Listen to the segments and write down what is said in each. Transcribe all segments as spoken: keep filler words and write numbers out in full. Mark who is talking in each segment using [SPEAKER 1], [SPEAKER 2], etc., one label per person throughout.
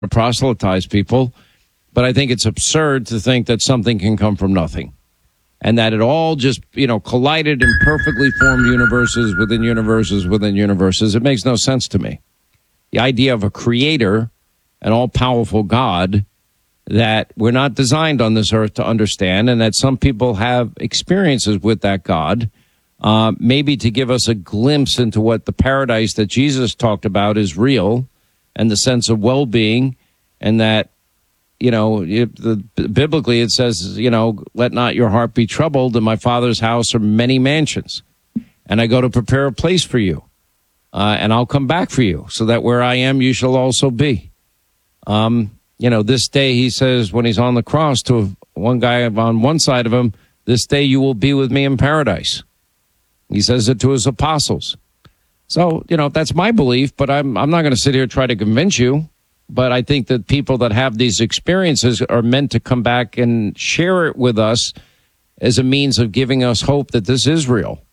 [SPEAKER 1] to proselytize people, but I think it's absurd to think that something can come from nothing and that it all just, you know, collided in perfectly formed universes within universes within universes. It makes no sense to me. The idea of a creator, an all-powerful God that we're not designed on this earth to understand, and that some people have experiences with that God, uh, maybe to give us a glimpse into what the paradise that Jesus talked about is real, and the sense of well-being, and that, you know, it, the, biblically it says, you know, let not your heart be troubled. In my Father's house are many mansions, and I go to prepare a place for you, uh, and I'll come back for you, so that where I am, you shall also be. Um, you know, this day, he says, when he's on the cross to one guy on one side of him, this day you will be with me in paradise. He says it to his apostles. So, you know, that's my belief, but I'm I'm not going to sit here and try to convince you. But I think that people that have these experiences are meant to come back and share it with us as a means of giving us hope that this is real.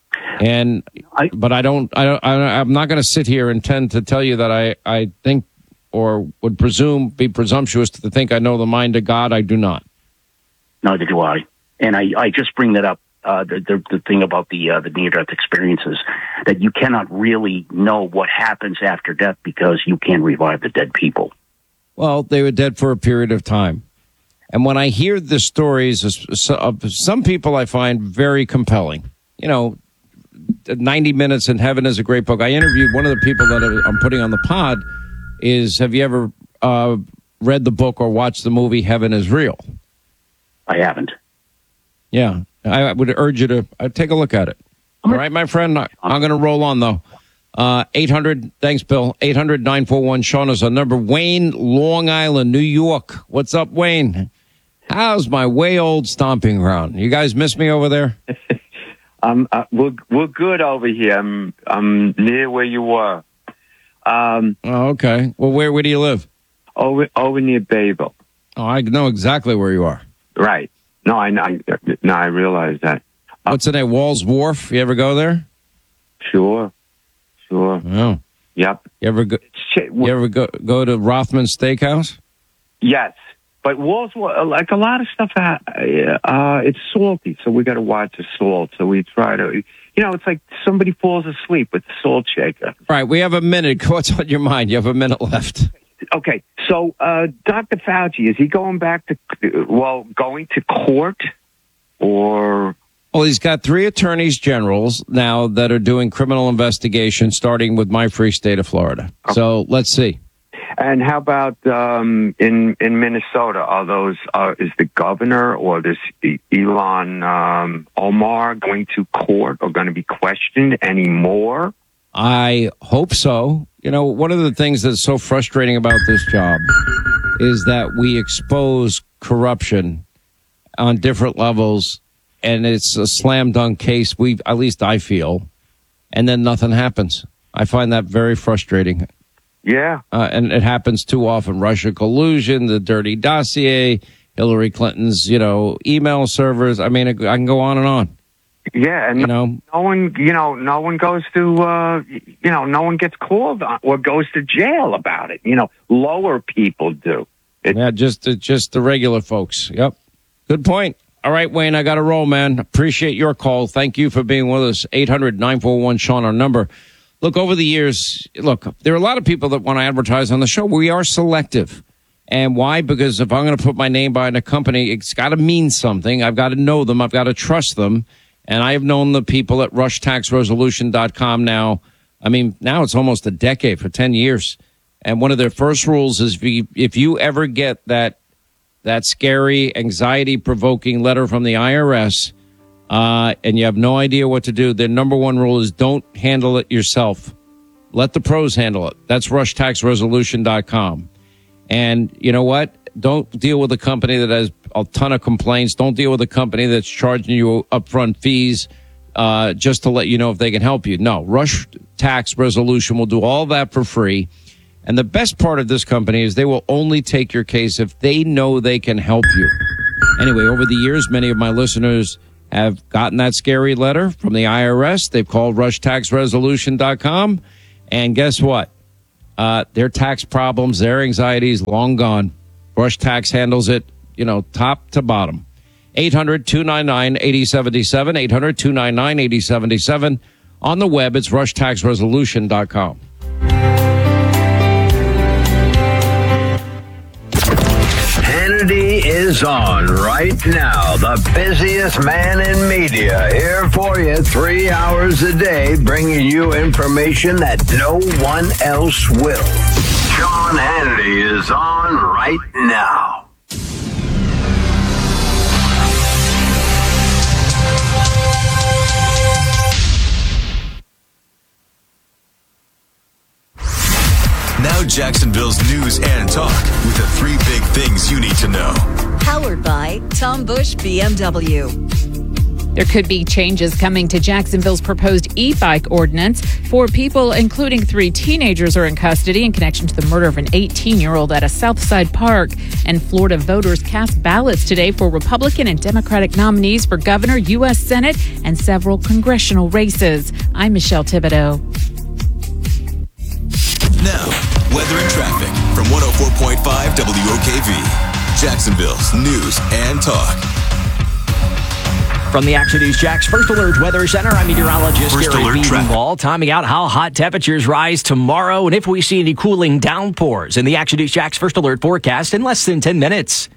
[SPEAKER 1] And I, but I don't, I don't, I, I'm not going to sit here and tend to tell you that I, I think or would presume, be presumptuous to think I know the mind of God. I do not.
[SPEAKER 2] Neither do I. And I, I just bring that up. Uh, the, the the thing about the uh, the near-death experiences, that you cannot really know what happens after death because you can't revive the dead people.
[SPEAKER 1] Well, they were dead for a period of time. And when I hear the stories of some people, I find very compelling. You know, ninety minutes in Heaven is a great book. I interviewed one of the people that I'm putting on the pod is, have you ever uh, read the book or watched the movie Heaven is Real?
[SPEAKER 2] I haven't.
[SPEAKER 1] Yeah. I would urge you to uh, take a look at it. All right, my friend, I, I'm going to roll on, though. Uh, eight hundred, thanks, Bill. eight hundred nine four one Sean is our number. Wayne, Long Island, New York. What's up, Wayne? How's my way old stomping ground? You guys miss me over there?
[SPEAKER 3] um, uh, we're, we're good over here. I'm, I'm near where you were. Um,
[SPEAKER 1] oh, okay. Well, where, where do you live?
[SPEAKER 3] Over, over near Bayville.
[SPEAKER 1] Oh, I know exactly where you are.
[SPEAKER 3] Right. No, I, I, no, I realize that. Uh,
[SPEAKER 1] What's the name? Walls Wharf? You ever go there?
[SPEAKER 3] Sure. Sure.
[SPEAKER 1] Oh.
[SPEAKER 3] Yep.
[SPEAKER 1] You ever go, you ever go, go to Rothman's Steakhouse?
[SPEAKER 3] Yes. But Walls, like a lot of stuff, uh, uh, it's salty, so we got to watch the salt. So we try to, you know, it's like somebody falls asleep with the salt shaker.
[SPEAKER 1] All right, we have a minute. What's on your mind? You have a minute left.
[SPEAKER 3] Okay, so uh, Doctor Fauci, is he going back to, well, going to court or?
[SPEAKER 1] Well, he's got three attorneys generals now that are doing criminal investigations, starting with my free state of Florida. Okay. So let's see.
[SPEAKER 3] And how about um, in in Minnesota? Are those uh, is the governor or this Ilhan um, Omar going to court or going to be questioned anymore?
[SPEAKER 1] I hope so. You know, one of the things that's so frustrating about this job is that we expose corruption on different levels, and it's a slam dunk case. We, at least I feel, and then nothing happens. I find that very frustrating.
[SPEAKER 3] Yeah,
[SPEAKER 1] uh, and it happens too often. Russia collusion, the dirty dossier, Hillary Clinton's, you know, email servers. I mean, I can go on and on.
[SPEAKER 3] Yeah, and
[SPEAKER 1] you know,
[SPEAKER 3] no one, you know, no one goes to, uh, you know, no one gets called on or goes to jail about it. You know, lower people do.
[SPEAKER 1] It, yeah, just just the regular folks. Yep. Good point. All right, Wayne, I got to roll, man. Appreciate your call. Thank you for being with us. eight hundred nine four one Sean, our number. Look, over the years, look, there are a lot of people that want to advertise on the show. We are selective. And why? Because if I'm going to put my name behind a company, it's got to mean something. I've got to know them. I've got to trust them. And I have known the people at rush tax resolution dot com now. I mean, now it's almost a decade, for ten years. And one of their first rules is if you, if you ever get that that scary, anxiety-provoking letter from the I R S uh, and you have no idea what to do, their number one rule is don't handle it yourself. Let the pros handle it. That's rush tax resolution dot com. And you know what? Don't deal with a company that has a ton of complaints. Don't deal with a company that's charging you upfront fees uh, just to let you know if they can help you. No, Rush Tax Resolution will do all that for free. And the best part of this company is they will only take your case if they know they can help you. Anyway, over the years, many of my listeners have gotten that scary letter from the I R S. They've called rush tax resolution dot com. And guess what? Uh, their tax problems, their anxieties, long gone. Rush Tax handles it, you know, top to bottom. eight hundred, two nine nine, eight oh seven seven, eight hundred, two nine nine, eight oh seven seven. On the web, it's rush tax resolution dot com.
[SPEAKER 4] Hannity is on right now. The busiest man in media. Here for you three hours a day, bringing you information that no one else will. Sean Hannity is on right now.
[SPEAKER 5] Now Jacksonville's news and talk with the three big things you need to know.
[SPEAKER 6] Powered by Tom Bush B M W.
[SPEAKER 7] There could be changes coming to Jacksonville's proposed e-bike ordinance. Four people, including three teenagers, are in custody in connection to the murder of an eighteen-year-old at a Southside park. And Florida voters cast ballots today for Republican and Democratic nominees for governor, U S Senate, and several congressional races. I'm Michelle Thibodeau.
[SPEAKER 5] Now, weather and traffic from one oh four point five W O K V. Jacksonville's news and talk.
[SPEAKER 8] From the Action News Jax First Alert Weather Center, I'm meteorologist
[SPEAKER 5] First
[SPEAKER 8] Gary
[SPEAKER 5] Alert traffic.
[SPEAKER 8] Beatonwall, timing out how hot temperatures rise tomorrow and if we see any cooling downpours in the Action News Jax First Alert forecast in less than ten minutes.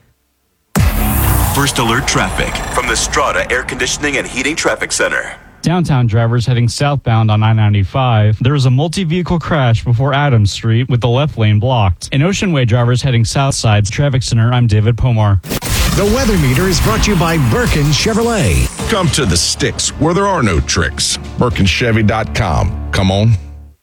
[SPEAKER 5] First Alert traffic from the Strata Air Conditioning and Heating Traffic Center.
[SPEAKER 9] Downtown drivers heading southbound on I ninety-five. There was a multi-vehicle crash before Adams Street with the left lane blocked. And Ocean Way drivers heading southside Traffic Center, I'm David Pomar.
[SPEAKER 10] The Weather Meter is brought to you by Birkin Chevrolet.
[SPEAKER 11] Come to the sticks where there are no tricks. Birkin Chevy dot com. Come on.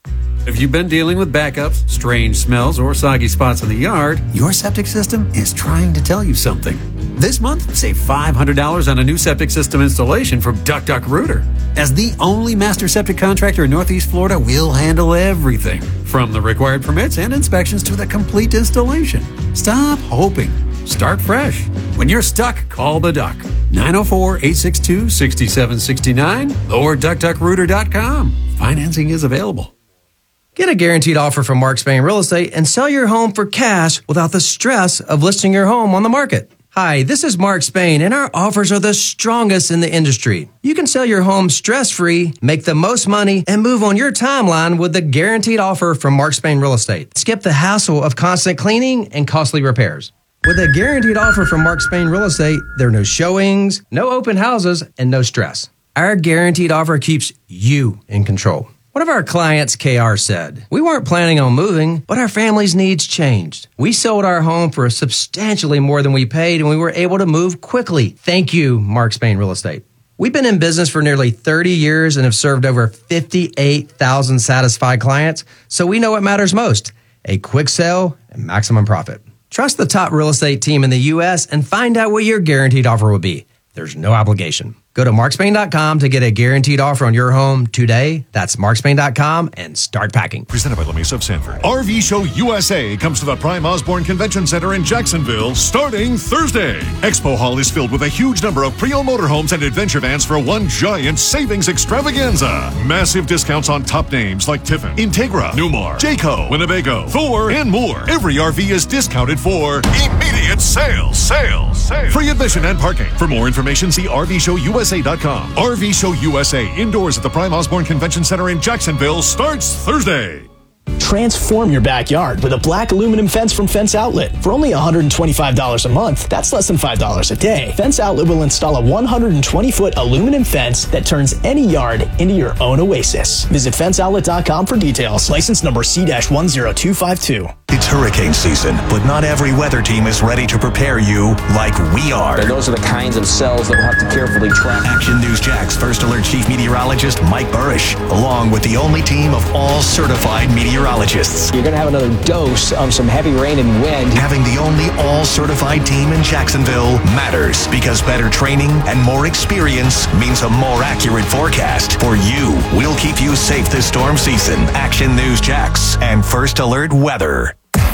[SPEAKER 12] If you've been dealing with backups, strange smells, or soggy spots in the yard, your septic system is trying to tell you something. This month, save five hundred dollars on a new septic system installation from Duck Duck Rooter. As the only master septic contractor in Northeast Florida, we'll handle everything, from the required permits and inspections to the complete installation. Stop hoping. Start fresh. When you're stuck, call the Duck. nine oh four, eight six two, six seven six nine or duck duck rooter dot com. Financing is available.
[SPEAKER 13] Get a guaranteed offer from Mark Spain Real Estate and sell your home for cash without the stress of listing your home on the market. Hi, this is Mark Spain, and our offers are the strongest in the industry. You can sell your home stress-free, make the most money, and move on your timeline with the guaranteed offer from Mark Spain Real Estate. Skip the hassle of constant cleaning and costly repairs. With a guaranteed offer from Mark Spain Real Estate, there are no showings, no open houses, and no stress. Our guaranteed offer keeps you in control. One of our clients, K R, said, "We weren't planning on moving, but our family's needs changed. We sold our home for substantially more than we paid, and we were able to move quickly. Thank you, Mark Spain Real Estate." We've been in business for nearly thirty years and have served over fifty-eight thousand satisfied clients, so we know what matters most: a quick sale and maximum profit. Trust the top real estate team in the U S and find out what your guaranteed offer will be. There's no obligation. Go to mark spain dot com to get a guaranteed offer on your home today. That's mark spain dot com and start packing.
[SPEAKER 14] Presented by Lemay of Sanford. R V Show U S A comes to the Prime Osborne Convention Center in Jacksonville starting Thursday. Expo Hall is filled with a huge number of pre-owned motorhomes and adventure vans for one giant savings extravaganza. Massive discounts on top names like Tiffin, Integra, Newmar, Jayco, Winnebago, Thor, and more. Every R V is discounted for immediate sales. Sales. Sales. Free admission and parking. For more information, see R V show U S A dot com. R V Show U S A indoors at the Prime Osborne Convention Center in Jacksonville starts Thursday.
[SPEAKER 15] Transform your backyard with a black aluminum fence from Fence Outlet. For only one hundred twenty-five dollars a month, that's less than five dollars a day. Fence Outlet will install a one hundred twenty foot aluminum fence that turns any yard into your own oasis. Visit fence outlet dot com for details. License number C one zero two five two.
[SPEAKER 16] It's hurricane season, but not every weather team is ready to prepare you like we are.
[SPEAKER 17] And those are the kinds of cells that we'll have to carefully track.
[SPEAKER 16] Action News Jax First Alert Chief Meteorologist Mike Burrish, along with the only team of all certified meteorologists.
[SPEAKER 17] You're going to have another dose of some heavy rain and wind.
[SPEAKER 16] Having the only all-certified team in Jacksonville matters because better training and more experience means a more accurate forecast. For you, we'll keep you safe this storm season. Action News Jax and First Alert Weather.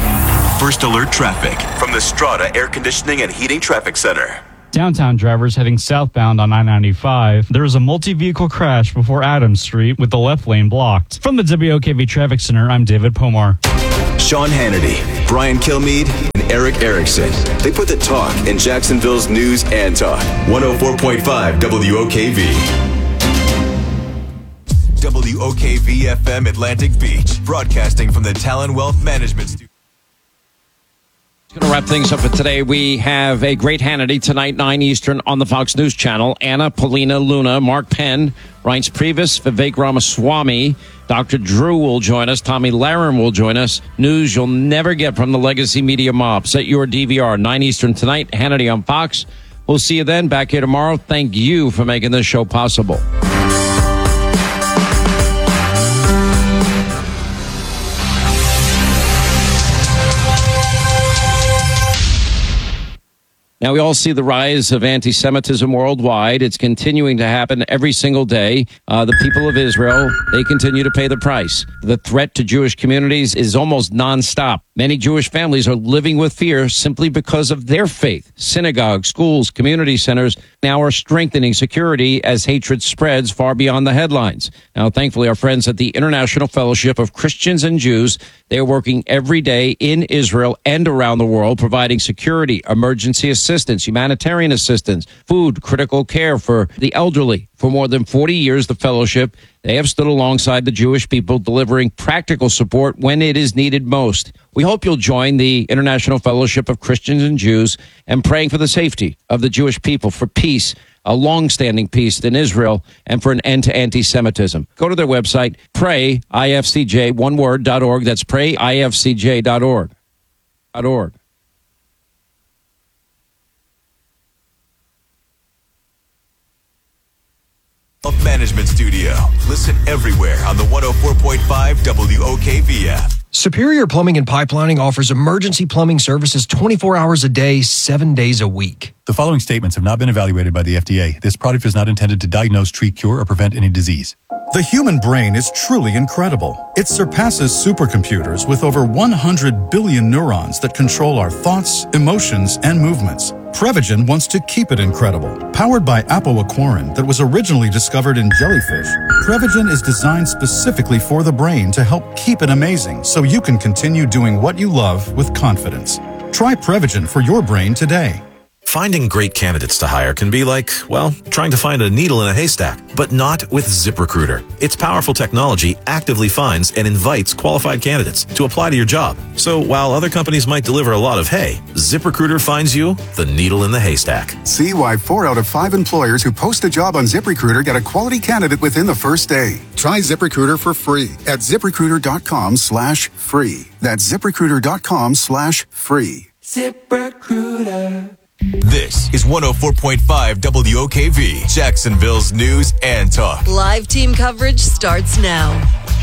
[SPEAKER 5] First Alert traffic from the Strata Air Conditioning and Heating Traffic Center.
[SPEAKER 9] Downtown drivers heading southbound on I ninety-five. There was a multi-vehicle crash before Adams Street with the left lane blocked. From the W O K V Traffic Center, I'm David Pomar.
[SPEAKER 5] Sean Hannity, Brian Kilmeade, and Eric Erickson. They put the talk in Jacksonville's news and talk. one oh four point five W O K V. W O K V F M Atlantic Beach, broadcasting from the Talon Wealth Management Studio.
[SPEAKER 1] Going to wrap things up for today. We have a great Hannity tonight, nine Eastern on the Fox News Channel. Anna, Paulina, Luna, Mark Penn, Reince Priebus, Vivek Ramaswamy, Doctor Drew will join us. Tommy Lahren will join us. News you'll never get from the legacy media mob. Set your D V R, nine Eastern tonight, Hannity on Fox. We'll see you then. Back here tomorrow. Thank you for making this show possible. Now, we all see the rise of anti-Semitism worldwide. It's continuing to happen every single day. Uh, the people of Israel, they continue to pay the price. The threat to Jewish communities is almost nonstop. Many Jewish families are living with fear simply because of their faith. Synagogues, schools, community centers now are strengthening security as hatred spreads far beyond the headlines. Now, thankfully, our friends at the International Fellowship of Christians and Jews, they are working every day in Israel and around the world, providing security, emergency assistance, humanitarian assistance, food, critical care for the elderly. For more than forty years, the fellowship, they have stood alongside the Jewish people, delivering practical support when it is needed most. We hope you'll join the International Fellowship of Christians and Jews and praying for the safety of the Jewish people, for peace, a long-standing peace in Israel, and for an end to anti-Semitism. Go to their website, pray I F C J, one word, dot org. That's pray I F C J dot org. Dot org.
[SPEAKER 5] Management Studio. Listen everywhere on the one oh four point five W O K V app.
[SPEAKER 18] Superior Plumbing and Pipelining offers emergency plumbing services twenty-four hours a day, seven days a week.
[SPEAKER 19] The following statements have not been evaluated by the F D A. This product is not intended to diagnose, treat, cure, or prevent any disease.
[SPEAKER 20] The human brain is truly incredible. It surpasses supercomputers with over one hundred billion neurons that control our thoughts, emotions, and movements. Prevagen wants to keep it incredible. Powered by apoaquarin that was originally discovered in jellyfish, Prevagen is designed specifically for the brain to help keep it amazing so you can continue doing what you love with confidence. Try Prevagen for your brain today.
[SPEAKER 21] Finding great candidates to hire can be like, well, trying to find a needle in a haystack, but not with ZipRecruiter. Its powerful technology actively finds and invites qualified candidates to apply to your job. So while other companies might deliver a lot of hay, ZipRecruiter finds you the needle in the haystack.
[SPEAKER 22] See why four out of five employers who post a job on ZipRecruiter get a quality candidate within the first day. Try ZipRecruiter for free at ZipRecruiter.com slash free. That's ZipRecruiter.com slash free.
[SPEAKER 5] ZipRecruiter. This is one oh four point five W O K V, Jacksonville's news and talk.
[SPEAKER 6] Live team coverage starts now.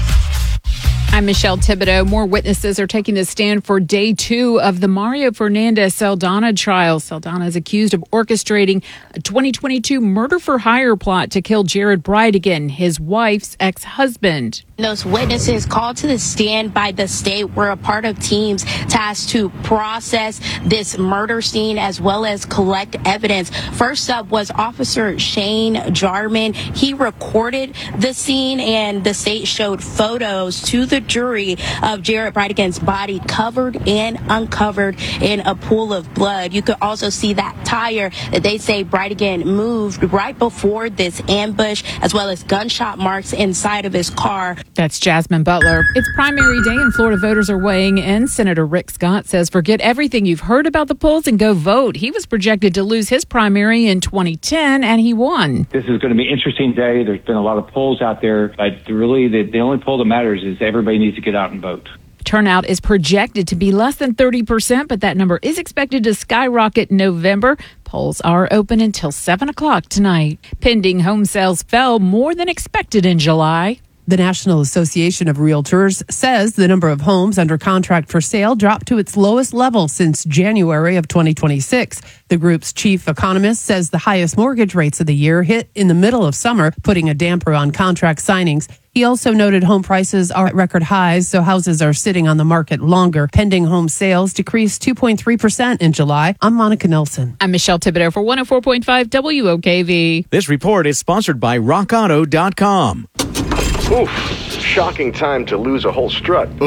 [SPEAKER 7] I'm Michelle Thibodeau. More witnesses are taking the stand for day two of the Mario Fernandez Saldana trial. Saldana is accused of orchestrating a twenty twenty-two murder-for-hire plot to kill Jared Bridegan, his wife's ex-husband.
[SPEAKER 23] Those witnesses called to the stand by the state were a part of teams tasked to process this murder scene as well as collect evidence. First up was Officer Shane Jarman. He recorded the scene, and the state showed photos to the jury of Jared Bridegan's body covered and uncovered in a pool of blood. You could also see that tire that they say Bridegan moved right before this ambush, as well as gunshot marks inside of his car.
[SPEAKER 7] That's Jasmine Butler. It's primary day and Florida voters are weighing in. Senator Rick Scott says forget everything you've heard about the polls and go vote. He was projected to lose his primary in twenty ten, and he won.
[SPEAKER 24] This is going to be an interesting day. There's been a lot of polls out there, but really the, the only poll that matters is everybody needs to get out and vote.
[SPEAKER 7] Turnout is projected to be less than thirty percent, but that number is expected to skyrocket in November. Polls are open until seven o'clock tonight. Pending home sales fell more than expected in July.
[SPEAKER 25] The National Association of Realtors says the number of homes under contract for sale dropped to its lowest level since January of twenty twenty-six. The group's chief economist says the highest mortgage rates of the year hit in the middle of summer, putting a damper on contract signings. He also noted home prices are at record highs, so houses are sitting on the market longer. Pending home sales decreased two point three percent in July. I'm Monica Nelson.
[SPEAKER 7] I'm Michelle Thibodeau for one oh four point five W O K V.
[SPEAKER 26] This report is sponsored by rock auto dot com.
[SPEAKER 27] Oof, shocking time to lose a whole strut. Ugh.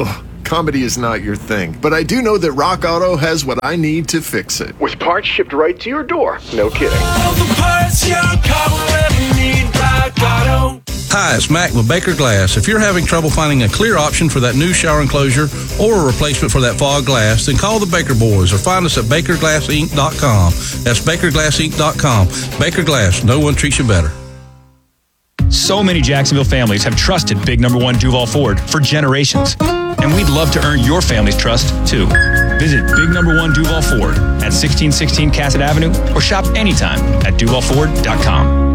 [SPEAKER 2] comedy is not your thing, but I do know that Rock Auto has what I need to fix it.
[SPEAKER 3] With parts shipped right to your door. No kidding.
[SPEAKER 4] All the parts your car will ever need, Rock Auto.
[SPEAKER 8] Hi, it's Mac with Baker Glass. If you're having trouble finding a clear option for that new shower enclosure or a replacement for that fog glass, then call the Baker Boys or find us at baker glass inc dot com. That's baker glass inc dot com. Baker Glass, no one treats you better.
[SPEAKER 10] So many Jacksonville families have trusted Big Number One Duval Ford for generations, and we'd love to earn your family's trust, too. Visit Big Number One Duval Ford at sixteen sixteen Cassett Avenue or shop anytime at duval ford dot com.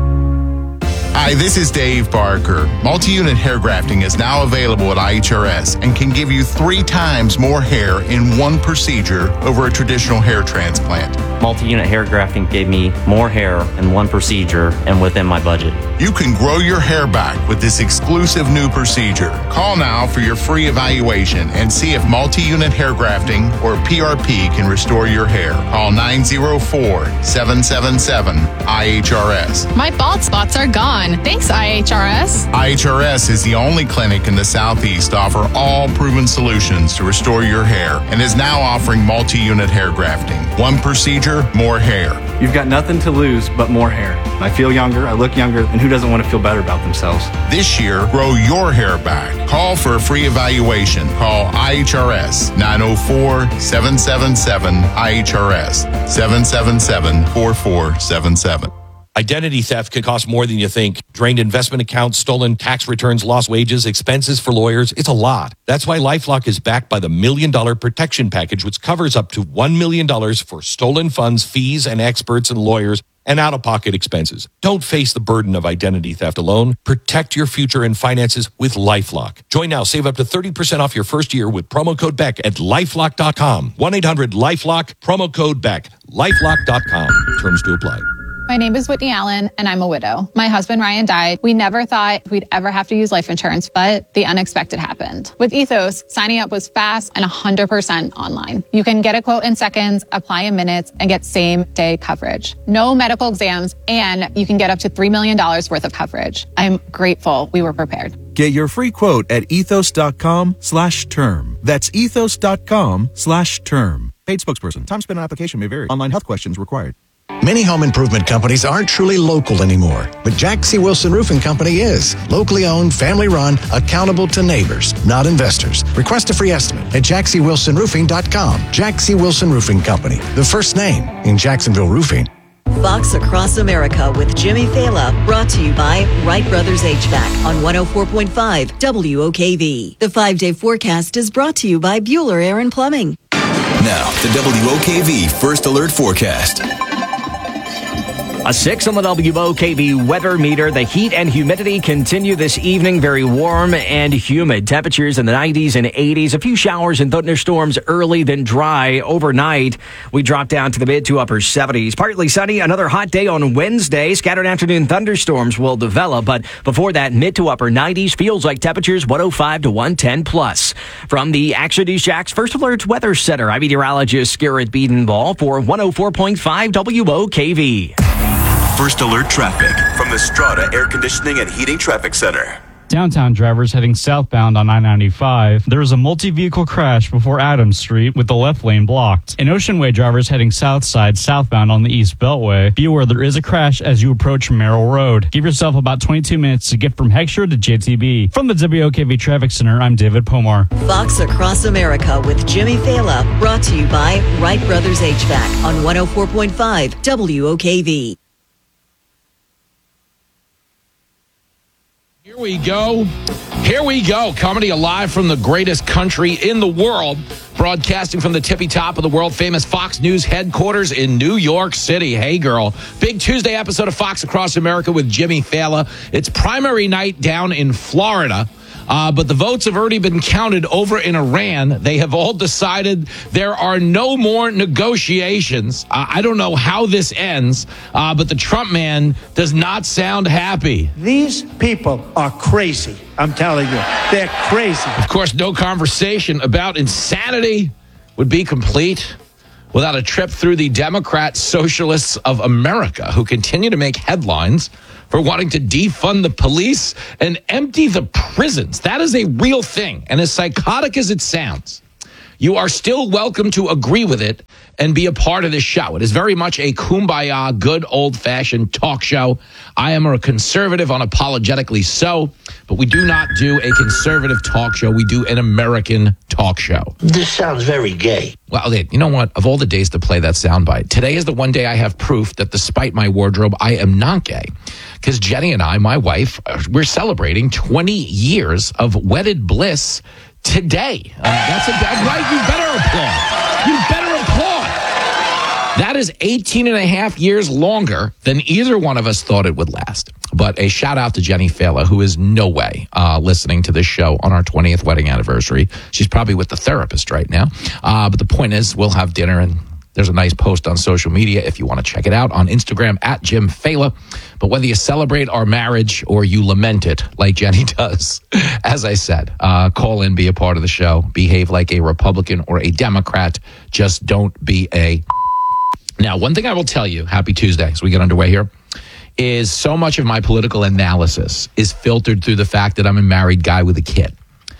[SPEAKER 11] Hi, this is Dave Barker. Multi-unit hair grafting is now available at I H R S and can give you three times more hair in one procedure over a traditional hair transplant.
[SPEAKER 27] Multi-unit hair grafting gave me more hair in one procedure and within my budget.
[SPEAKER 11] You can grow your hair back with this exclusive new procedure. Call now for your free evaluation and see if multi-unit hair grafting or P R P can restore your hair. Call nine oh four, seven seven seven, I H R S.
[SPEAKER 28] My bald spots are gone. Thanks, I H R S.
[SPEAKER 11] I H R S is the only clinic in the Southeast to offer all proven solutions to restore your hair and is now offering multi-unit hair grafting. One procedure, more hair.
[SPEAKER 29] You've got nothing to lose but more hair. I feel younger, I look younger, and who doesn't want to feel better about themselves?
[SPEAKER 11] This year, grow your hair back. Call for a free evaluation. Call I H R S nine oh four, seven seven seven, I H R S, seven seven seven, four four seven seven.
[SPEAKER 30] Identity theft can cost more than you think. Drained investment accounts, stolen tax returns, lost wages, expenses for lawyers. It's a lot. That's why LifeLock is backed by the Million Dollar Protection Package, which covers up to one million dollars for stolen funds, fees, and experts and lawyers, and out-of-pocket expenses. Don't face the burden of identity theft alone. Protect your future and finances with LifeLock. Join now. Save up to thirty percent off your first year with promo code Beck at lifelock dot com. one eight hundred lifelock, promo code Beck. lifelock dot com. Terms to apply.
[SPEAKER 31] My name is Whitney Allen, and I'm a widow. My husband, Ryan, died. We never thought we'd ever have to use life insurance, but the unexpected happened. With Ethos, signing up was fast and one hundred percent online. You can get a quote in seconds, apply in minutes, and get same-day coverage. No medical exams, and you can get up to three million dollars worth of coverage. I'm grateful we were prepared.
[SPEAKER 32] Get your free quote at ethos dot com slash term. That's ethos dot com slash term. Paid spokesperson. Time spent on application may vary. Online health questions required.
[SPEAKER 33] Many home improvement companies aren't truly local anymore, but Jack C. Wilson Roofing Company is. Locally owned, family run, accountable to neighbors, not investors. Request a free estimate at jack c wilson roofing dot com. Jack C. Wilson Roofing Company, the first name in Jacksonville roofing.
[SPEAKER 6] Fox Across America with Jimmy Fala, brought to you by Wright Brothers H V A C on one oh four point five W O K V. The five-day forecast is brought to you by Bueller Air and Plumbing.
[SPEAKER 5] Now, the W O K V First Alert Forecast.
[SPEAKER 34] A six on the W O K V weather meter. The heat and humidity continue this evening. Very warm and humid. Temperatures in the nineties and eighties. A few showers and thunderstorms early, then dry overnight. We drop down to the mid to upper seventies. Partly sunny. Another hot day on Wednesday. Scattered afternoon thunderstorms will develop, but before that, mid to upper nineties. Feels like temperatures one oh five to one ten plus. From the Action News Jax First Alert Weather Center, I'm meteorologist Garrett Bedenbaugh for one oh four point five W O K V.
[SPEAKER 5] First Alert Traffic from the Strata Air Conditioning and Heating Traffic Center.
[SPEAKER 9] Downtown drivers heading southbound on I ninety-five. There was a multi-vehicle crash before Adams Street with the left lane blocked. And Ocean Way drivers heading south side southbound on the East Beltway. Be aware there is a crash as you approach Merrill Road. Give yourself about twenty-two minutes to get from Heckscher to J T B. From the W O K V Traffic Center, I'm David Pomar.
[SPEAKER 6] Fox Across America with Jimmy Fala, brought to you by Wright Brothers H V A C on one oh four point five W O K V.
[SPEAKER 1] Here we go. Here we go. Coming to you live from the greatest country in the world, broadcasting from the tippy top of the world-famous Fox News headquarters in New York City. Hey, girl. Big Tuesday episode of Fox Across America with Jimmy Fala. It's primary night down in Florida. Uh, but the votes have already been counted over in Iran. They have all decided there are no more negotiations. Uh, I don't know how this ends, uh, but the Trump man does not sound happy.
[SPEAKER 35] These people are crazy. I'm telling you, they're crazy.
[SPEAKER 1] Of course, no conversation about insanity would be complete without a trip through the Democrat Socialists of America, who continue to make headlines
[SPEAKER 7] for wanting to defund the police and empty the prisons. That is a real thing. And as psychotic as it sounds, you are still welcome to agree with it and be a part of this show. It is very much a kumbaya, good old-fashioned talk show. I am a conservative, unapologetically so, but we do not do a conservative talk show. We do an American talk show.
[SPEAKER 12] This sounds very gay.
[SPEAKER 7] Well, you know what? Of all the days to play that soundbite, today is the one day I have proof that despite my wardrobe, I am not gay. Because Jenny and I, my wife, we're celebrating twenty years of wedded bliss today. Um, that's a bad right. You better applaud. You better applaud. That is eighteen and a half years longer than either one of us thought it would last. But a shout out to Jenny Fela, who is no way uh, listening to this show on our twentieth wedding anniversary. She's probably with the therapist right now. Uh, but the point is, we'll have dinner, and there's a nice post on social media if you want to check it out on Instagram at Jim Fela. But whether you celebrate our marriage or you lament it like Jenny does, as I said, uh, call in, be a part of the show, behave like a Republican or a Democrat. Just don't be a... Now, one thing I will tell you, happy Tuesday, as we get underway here, is so much of my political analysis is filtered through the fact that I'm a married guy with a kid.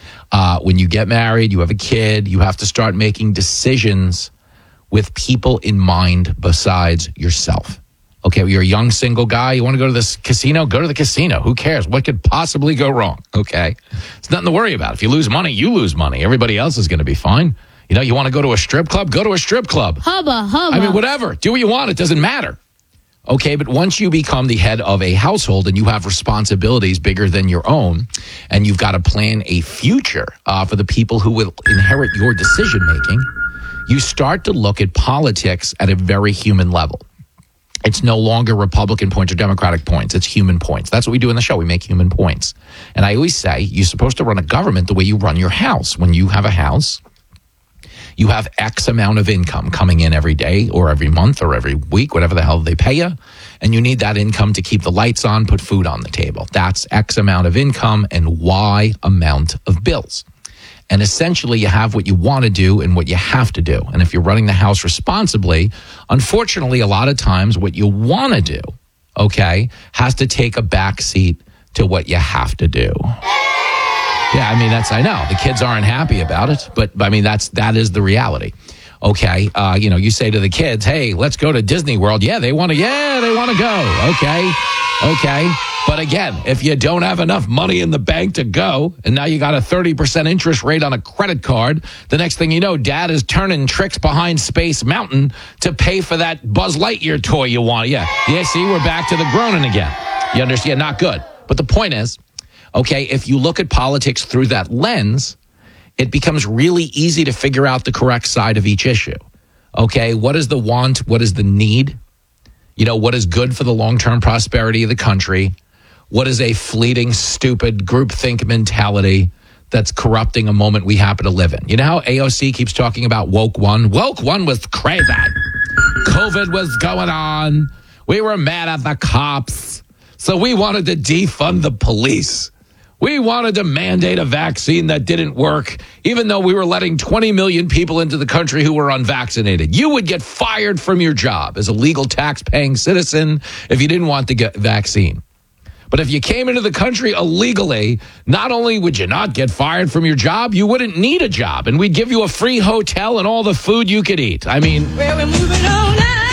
[SPEAKER 7] Uh, when you get married, you have a kid, you have to start making decisions with people in mind besides yourself. Okay, you're a young single guy. You want to go to this casino? Go to the casino. Who cares? What could possibly go wrong? Okay, it's nothing to worry about. If you lose money, you lose money. Everybody else is going to be fine. You know, you want to go to a strip club? Go to a strip club.
[SPEAKER 13] Hubba, hubba.
[SPEAKER 7] I mean, whatever. Do what you want. It doesn't matter. Okay, but once you become the head of a household and you have responsibilities bigger than your own, and you've got to plan a future uh, for the people who will inherit your decision making, you start to look at politics at a very human level. It's no longer Republican points or Democratic points. It's human points. That's what we do in the show. We make human points. And I always say you're supposed to run a government the way you run your house. When you have a house, you have X amount of income coming in every day or every month or every week, whatever the hell they pay you. And you need that income to keep the lights on, put food on the table. That's X amount of income and Y amount of bills. And essentially, you have what you want to do and what you have to do. And if you're running the house responsibly, unfortunately, a lot of times what you want to do, okay, has to take a back seat to what you have to do. Yeah, I mean, that's, I know. The kids aren't happy about it, but I mean, that's, that is the reality. Okay, uh, you know, you say to the kids, hey, let's go to Disney World. Yeah, they want to, yeah, they want to go. Okay, okay. But again, if you don't have enough money in the bank to go, and now you got a thirty percent interest rate on a credit card, the next thing you know, Dad is turning tricks behind Space Mountain to pay for that Buzz Lightyear toy you want. Yeah, yeah, see, we're back to the groaning again. You understand? Not good. But the point is, okay, if you look at politics through that lens, it becomes really easy to figure out the correct side of each issue. Okay, what is the want? What is the need? You know, what is good for the long-term prosperity of the country? What is a fleeting, stupid groupthink mentality that's corrupting a moment we happen to live in? You know how A O C keeps talking about woke one? Woke one was crazy. COVID was going on. We were mad at the cops. So we wanted to defund the police. We wanted to mandate a vaccine that didn't work, even though we were letting twenty million people into the country who were unvaccinated. You would get fired from your job as a legal tax-paying citizen if you didn't want the get vaccine. But if you came into the country illegally, not only would you not get fired from your job, you wouldn't need a job. And we'd give you a free hotel and all the food you could eat. I mean... Well, we're moving on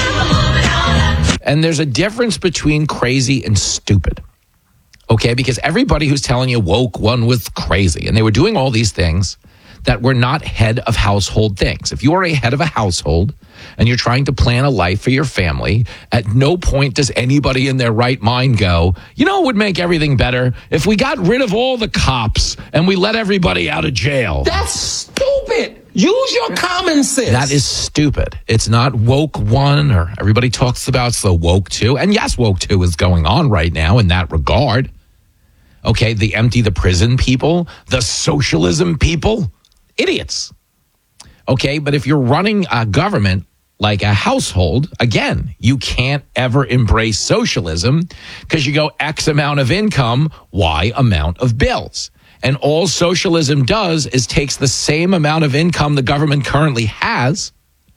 [SPEAKER 7] now. And there's a difference between crazy and stupid. Okay, because everybody who's telling you woke one was crazy, and they were doing all these things that were not head of household things. If you are a head of a household and you're trying to plan a life for your family, at no point does anybody in their right mind go, you know what would make everything better? If we got rid of all the cops and we let everybody out of jail.
[SPEAKER 14] That's stupid. Use your common sense.
[SPEAKER 7] That is stupid. It's not woke one, or everybody talks about the woke two. And yes, woke two is going on right now in that regard. Okay, the empty the prison people, the socialism people, idiots. Okay, but if you're running a government like a household, again, you can't ever embrace socialism because you go X amount of income, Y amount of bills. And all socialism does is takes the same amount of income the government currently has,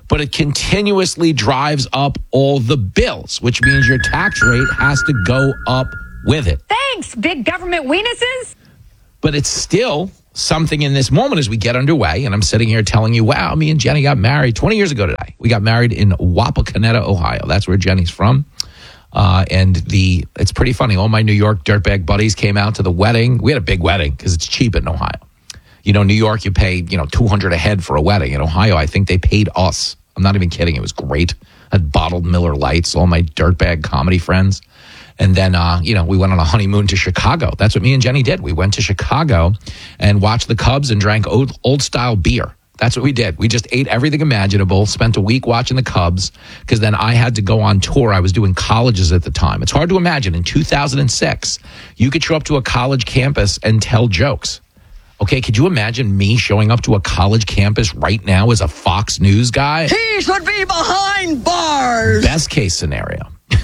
[SPEAKER 7] but it continuously drives up all the bills, which means your tax rate has to go up with it.
[SPEAKER 2] Thanks, big government wenuses.
[SPEAKER 7] But it's still something in this moment as we get underway, and I'm sitting here telling you, wow, me and Jenny got married twenty years ago today. We got married in Wapakoneta, Ohio. That's where Jenny's from. Uh, and the it's pretty funny. All my New York dirtbag buddies came out to the wedding. We had a big wedding because it's cheap in Ohio. You know, New York, you pay, you know, two hundred dollars a head for a wedding. In Ohio, I think they paid us. I'm not even kidding. It was great. I had bottled Miller Lights, all my dirtbag comedy friends. And then, uh, you know, we went on a honeymoon to Chicago. That's what me and Jenny did. We went to Chicago and watched the Cubs and drank old, old style beer. That's what we did. We just ate everything imaginable, spent a week watching the Cubs, because then I had to go on tour. I was doing colleges at the time. It's hard to imagine. In two thousand six, you could show up to a college campus and tell jokes. Okay, could you imagine me showing up to a college campus right now as a Fox News guy?
[SPEAKER 2] He should be behind bars.
[SPEAKER 7] Best case scenario.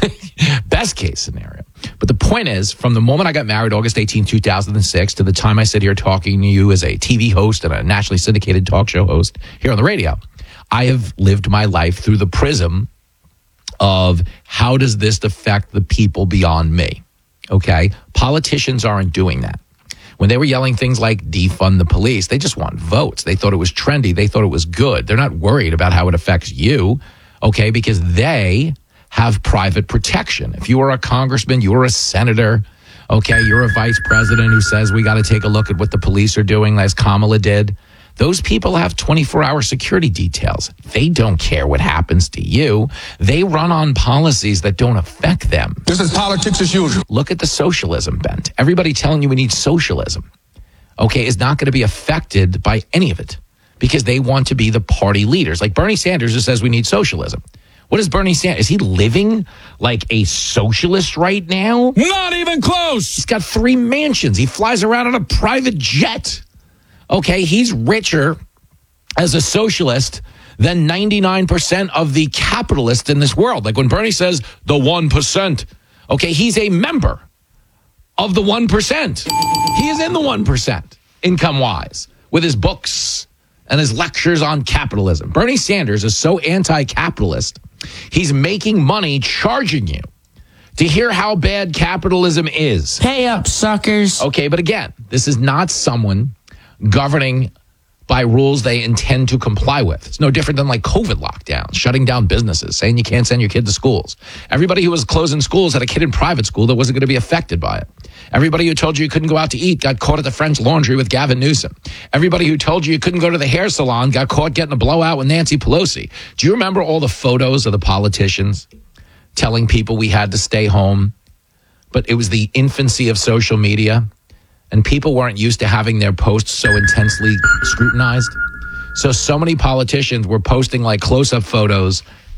[SPEAKER 7] Best case scenario. But the point is, from the moment I got married, August eighteenth, two thousand six, to the time I sit here talking to you as a T V host and a nationally syndicated talk show host here on the radio, I have lived my life through the prism of how does this affect the people beyond me? Okay? Politicians aren't doing that. When they were yelling things like defund the police, they just want votes. They thought it was trendy. They thought it was good. They're not worried about how it affects you, okay, because they have private protection. If you are a congressman, you are a senator, okay, you're a vice president who says we got to take a look at what the police are doing, as Kamala did. Those people have twenty-four hour security details. They don't care what happens to you. They run on policies that don't affect them.
[SPEAKER 14] This is politics as usual.
[SPEAKER 7] Look at the socialism bent. Everybody telling you we need socialism, okay, is not going to be affected by any of it because they want to be the party leaders. Like Bernie Sanders who says we need socialism. What is Bernie Sanders? Is he living like a socialist right now?
[SPEAKER 14] Not even close.
[SPEAKER 7] He's got three mansions. He flies around on a private jet. Okay, he's richer as a socialist than ninety-nine percent of the capitalists in this world. Like when Bernie says the one percent, okay, he's a member of the one percent. He is in the one percent income-wise with his books and his lectures on capitalism. Bernie Sanders is so anti-capitalist, he's making money charging you to hear how bad capitalism is.
[SPEAKER 2] Pay up, suckers.
[SPEAKER 7] Okay, but again, this is not someone governing by rules they intend to comply with. It's no different than like COVID lockdowns, shutting down businesses, saying you can't send your kid to schools. Everybody who was closing schools had a kid in private school that wasn't going to be affected by it. Everybody who told you you couldn't go out to eat got caught at the French Laundry with Gavin Newsom. Everybody who told you you couldn't go to the hair salon got caught getting a blowout with Nancy Pelosi. Do you remember all the photos of the politicians telling people we had to stay home? But it was the infancy of social media. And people weren't used to having their posts so intensely scrutinized. So, so many politicians were posting like close-up photos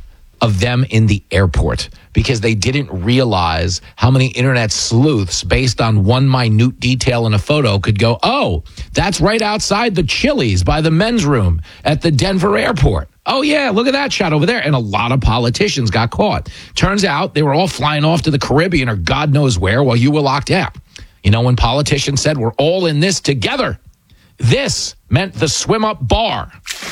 [SPEAKER 7] of them in the airport because they didn't realize how many internet sleuths, based on one minute detail in a photo, could go, oh, that's right outside the Chili's by the men's room at the Denver airport. Oh, yeah, look at that shot over there. And a lot of politicians got caught. Turns out they were all flying off to the Caribbean or God knows where while you were locked out. You know, when politicians said we're all in this together, this meant the swim up bar.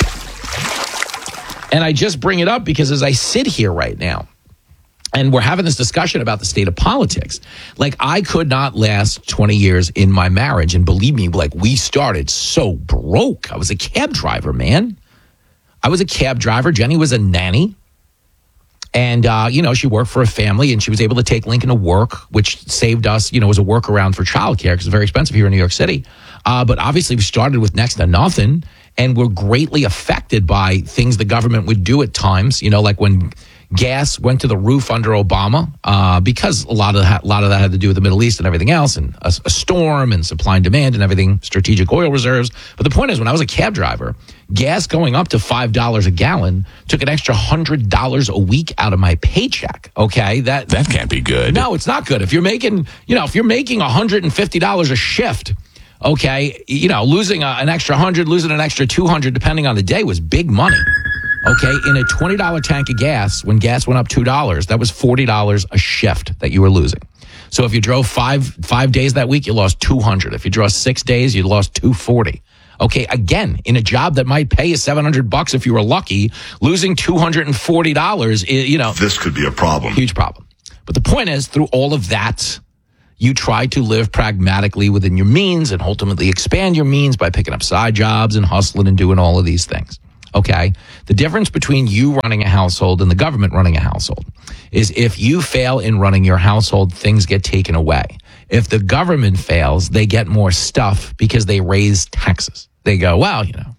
[SPEAKER 7] And I just bring it up because as I sit here right now and we're having this discussion about the state of politics, like I could not last twenty years in my marriage. And believe me, like we started so broke. I was a cab driver, man. I was a cab driver. Jenny was a nanny. And, uh, you know, she worked for a family and she was able to take Lincoln to work, which saved us, you know, as a workaround for childcare because it's very expensive here in New York City. Uh, but obviously we started with next to nothing and we're greatly affected by things the government would do at times, you know, like when gas went to the roof under Obama uh, because a lot of that, a lot of that had to do with the Middle East and everything else and a, a storm and supply and demand and everything, strategic oil reserves. But the point is, when I was a cab driver, gas going up to five dollars a gallon took an extra one hundred dollars a week out of my paycheck. Okay, that
[SPEAKER 14] That can't be good.
[SPEAKER 7] No, it's not good. If you're making, you know, if you're making one hundred fifty dollars a shift, okay, you know, losing a, an extra one hundred, losing an extra two hundred depending on the day was big money. Okay, in a twenty dollars tank of gas, when gas went up two dollars, that was forty dollars a shift that you were losing. So if you drove five five days that week, you lost two hundred. If you drove six days, you lost two hundred forty. Okay, again, in a job that might pay you seven hundred bucks if you were lucky, losing two hundred forty dollars, you know.
[SPEAKER 14] This could be a problem.
[SPEAKER 7] Huge problem. But the point is, through all of that, you try to live pragmatically within your means and ultimately expand your means by picking up side jobs and hustling and doing all of these things. Okay? The difference between you running a household and the government running a household is if you fail in running your household, things get taken away. If the government fails, they get more stuff because they raise taxes. They go, well, you know,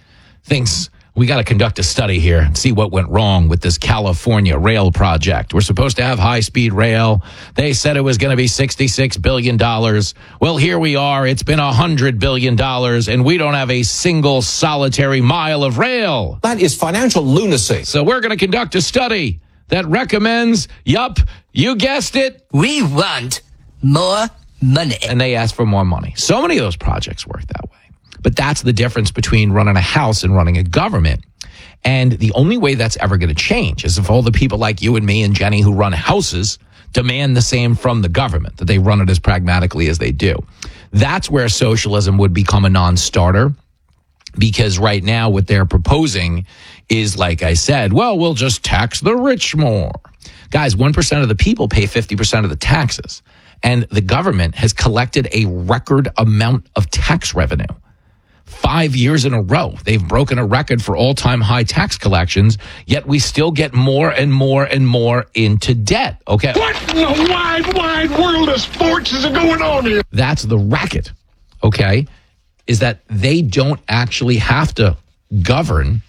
[SPEAKER 7] things, we got to conduct a study here and see what went wrong with this California rail project. We're supposed to have high-speed rail. They said it was going to be sixty-six billion dollars. Well, here we are. It's been one hundred billion dollars, and we don't have a single solitary mile of rail.
[SPEAKER 14] That is financial lunacy.
[SPEAKER 7] So we're going to conduct a study that recommends, yup, you guessed it.
[SPEAKER 2] We want more money.
[SPEAKER 7] And they ask for more money. So many of those projects work that way. But that's the difference between running a house and running a government. And the only way that's ever going to change is if all the people like you and me and Jenny who run houses demand the same from the government, that they run it as pragmatically as they do. That's where socialism would become a non-starter. Because right now what they're proposing is, like I said, well, we'll just tax the rich more. Guys, one percent of the people pay fifty percent of the taxes. And the government has collected a record amount of tax revenue. Five years in a row, they've broken a record for all-time high tax collections, yet we still get more and more and more into debt, okay?
[SPEAKER 14] What in the wide, wide world of sports is going on here?
[SPEAKER 7] That's the racket, okay, is that they don't actually have to govern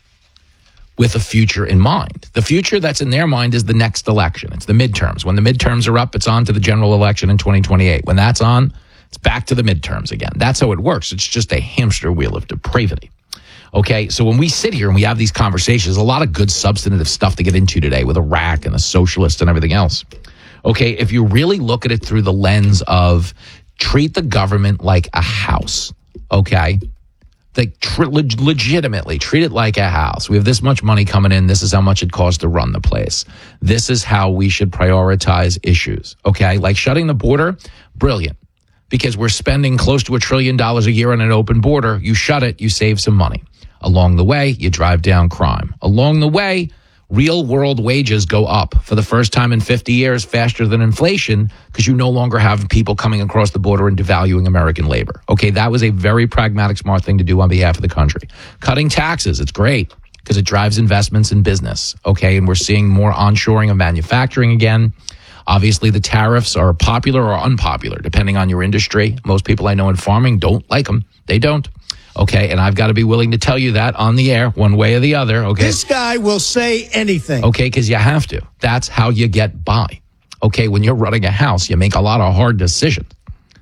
[SPEAKER 7] with a future in mind. The future that's in their mind is the next election. It's the midterms. When the midterms are up, it's on to the general election in twenty twenty-eight. When that's on, it's back to the midterms again. That's how it works. It's just a hamster wheel of depravity. Okay, so when we sit here and we have these conversations, a lot of good substantive stuff to get into today with Iraq and the socialists and everything else. Okay, if you really look at it through the lens of treat the government like a house, okay? Like tr- leg- legitimately treat it like a house. We have this much money coming in. This is how much it costs to run the place. This is how we should prioritize issues, okay? Like shutting the border, brilliant. Because we're spending close to a trillion dollars a year on an open border. You shut it, you save some money. Along the way, you drive down crime. Along the way, real world wages go up for the first time in fifty years faster than inflation because you no longer have people coming across the border and devaluing American labor. Okay, that was a very pragmatic, smart thing to do on behalf of the country. Cutting taxes, it's great because it drives investments in business. Okay, and we're seeing more onshoring of manufacturing again. Obviously, the tariffs are popular or unpopular, depending on your industry. Most people I know in farming don't like them. They don't. Okay, and I've got to be willing to tell you that on the air, one way or the other. Okay,
[SPEAKER 35] this guy will say anything.
[SPEAKER 7] Okay, because you have to. That's how you get by. Okay, when you're running a house, you make a lot of hard decisions.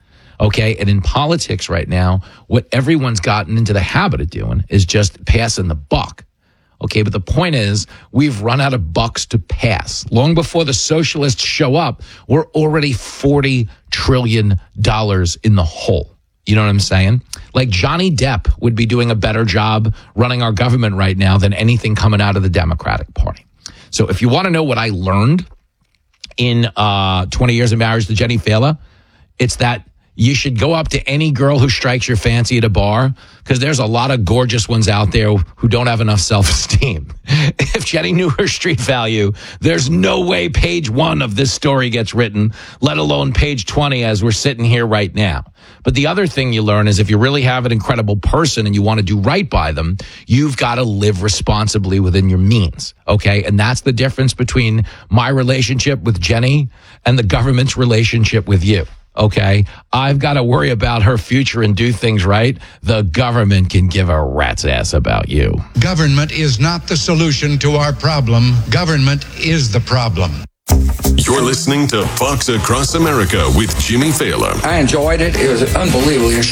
[SPEAKER 7] Okay, and in politics right now, what everyone's gotten into the habit of doing is just passing the buck. Okay, but the point is, we've run out of bucks to pass. Long before the socialists show up, we're already forty trillion dollars in the hole. You know what I'm saying? Like Johnny Depp would be doing a better job running our government right now than anything coming out of the Democratic Party. So if you want to know what I learned in uh, twenty years of marriage to Jenny Fela, it's that you should go up to any girl who strikes your fancy at a bar because there's a lot of gorgeous ones out there who don't have enough self-esteem. If Jenny knew her street value, there's no way page one of this story gets written, let alone page twenty as we're sitting here right now. But the other thing you learn is if you really have an incredible person and you want to do right by them, you've got to live responsibly within your means, okay? And that's the difference between my relationship with Jenny and the government's relationship with you. Okay, I've got to worry about her future and do things right. The government can give a rat's ass about you.
[SPEAKER 3] Government is not the solution to our problem. Government is the problem.
[SPEAKER 12] You're listening to Fox Across America with Jimmy Fallon.
[SPEAKER 13] I enjoyed it. It was unbelievably